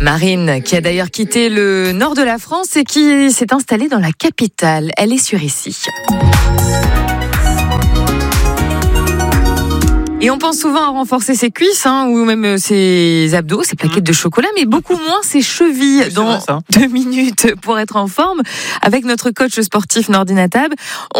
Marine, qui a d'ailleurs quitté le nord de la France et qui s'est installée dans la capitale. Elle est sur Issy. Et on pense souvent à renforcer ses cuisses, ou même ses abdos, ses plaquettes de chocolat, mais beaucoup moins ses chevilles. Oui, dans 2 minutes pour être en forme, avec notre coach sportif Nordinatab,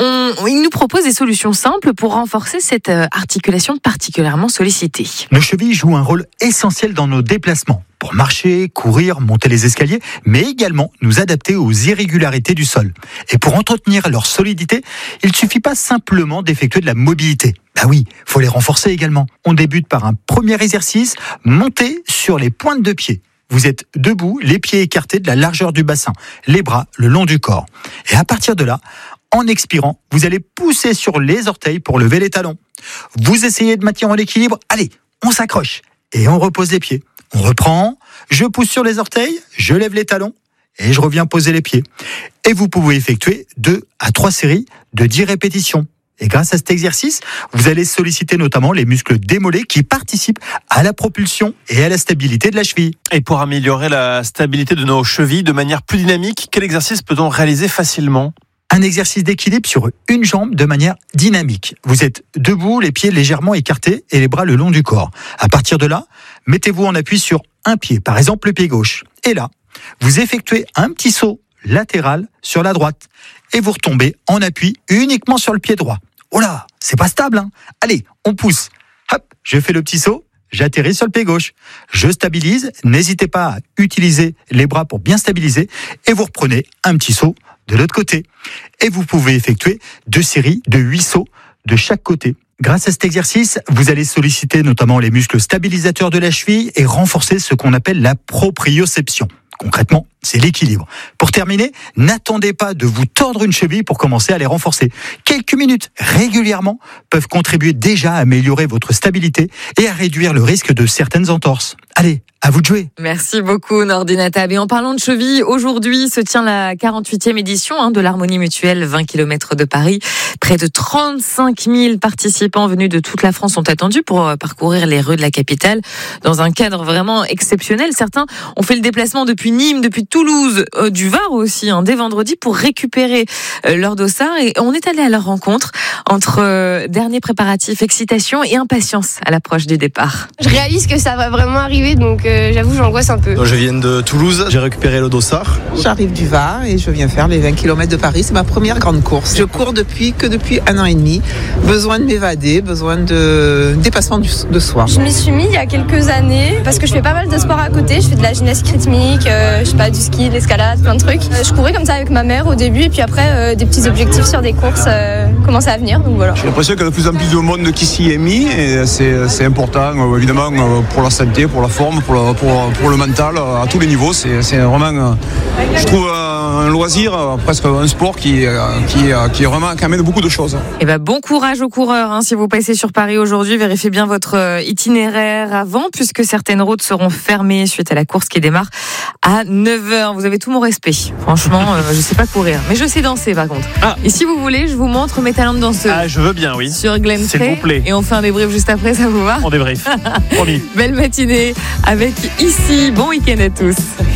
il nous propose des solutions simples pour renforcer cette articulation particulièrement sollicitée. Nos chevilles jouent un rôle essentiel dans nos déplacements, pour marcher, courir, monter les escaliers, mais également nous adapter aux irrégularités du sol. Et pour entretenir leur solidité, il ne suffit pas simplement d'effectuer de la mobilité. Bah oui, faut les renforcer également. On débute par un premier exercice, monter sur les pointes de pied. Vous êtes debout, les pieds écartés de la largeur du bassin, les bras le long du corps. Et à partir de là, en expirant, vous allez pousser sur les orteils pour lever les talons. Vous essayez de maintenir l'équilibre. Allez, on s'accroche et on repose les pieds. On reprend, je pousse sur les orteils, je lève les talons et je reviens poser les pieds. Et vous pouvez effectuer 2 à 3 séries de 10 répétitions. Et grâce à cet exercice, vous allez solliciter notamment les muscles des mollets qui participent à la propulsion et à la stabilité de la cheville. Et pour améliorer la stabilité de nos chevilles de manière plus dynamique, quel exercice peut-on réaliser facilement ? Un exercice d'équilibre sur une jambe de manière dynamique. Vous êtes debout, les pieds légèrement écartés et les bras le long du corps. À partir de là, mettez-vous en appui sur un pied, par exemple le pied gauche. Et là, vous effectuez un petit saut latéral sur la droite. Et vous retombez en appui uniquement sur le pied droit. Oh là, c'est pas stable, Allez, on pousse. Hop, je fais le petit saut, j'atterris sur le pied gauche. Je stabilise, n'hésitez pas à utiliser les bras pour bien stabiliser. Et vous reprenez un petit saut de l'autre côté. Et vous pouvez effectuer 2 séries de 8 sauts de chaque côté. Grâce à cet exercice, vous allez solliciter notamment les muscles stabilisateurs de la cheville et renforcer ce qu'on appelle la proprioception. Concrètement, c'est l'équilibre. Pour terminer, n'attendez pas de vous tordre une cheville pour commencer à les renforcer. Quelques minutes régulièrement peuvent contribuer déjà à améliorer votre stabilité et à réduire le risque de certaines entorses. Allez, à vous de jouer. Merci beaucoup Nordinatab. Et en parlant de cheville, aujourd'hui se tient la 48e édition de l'Harmonie Mutuelle 20 km de Paris. Près de 35 000 participants venus de toute la France sont attendus pour parcourir les rues de la capitale dans un cadre vraiment exceptionnel. Certains ont fait le déplacement depuis Nîmes, depuis Toulouse, du Var aussi, dès vendredi pour récupérer leur dossard. Et on est allé à leur rencontre entre derniers préparatifs, excitation et impatience à l'approche du départ. Je réalise que ça va vraiment arriver, donc j'avoue, j'angoisse un peu. Je viens de Toulouse, j'ai récupéré le dossard. J'arrive du Var et je viens faire les 20 km de Paris. C'est ma première grande course. Je cours depuis 1 an et demi. Besoin de m'évader, besoin de dépassement de soi. Je m'y suis mis il y a quelques années parce que je fais pas mal de sport à côté. Je fais de la gymnastique rythmique, du ski, de l'escalade, plein de trucs. Je courais comme ça avec ma mère au début et puis après des petits objectifs sur des courses commencent à venir. Donc voilà. J'ai l'impression qu'il y a de plus en plus de monde qui s'y est mis et c'est important évidemment pour la santé, pour la forme, pour le mental, à tous les niveaux. C'est vraiment, je trouve, un loisir, presque un sport qui vraiment qui amène beaucoup de choses. Et bon courage aux coureurs. Si vous passez sur Paris aujourd'hui, vérifiez bien votre itinéraire avant, puisque certaines routes seront fermées suite à la course qui démarre à 9h. Vous avez tout mon respect. Franchement, je sais pas courir, mais je sais danser par contre. Et si vous voulez, je vous montre mes talents de danseuse. Je veux bien, oui. Sur Glen S'il vous plaît. Et on fait un débrief juste après, ça vous va ? On débrief. Promis. Belle matinée avec Issy. Bon week-end à tous.